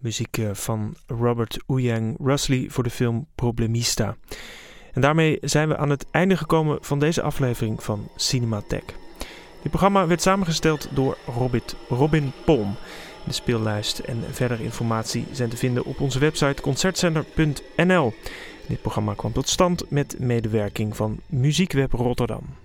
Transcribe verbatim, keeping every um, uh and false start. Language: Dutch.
Muziek van Robert Ouyang Rusley voor de film Problemista. En daarmee zijn we aan het einde gekomen van deze aflevering van Cinematheek. Dit programma werd samengesteld door Robit, Robin Polm. De speellijst en verdere informatie zijn te vinden op onze website concertcenter punt n l. Dit programma kwam tot stand met medewerking van Muziekweb Rotterdam.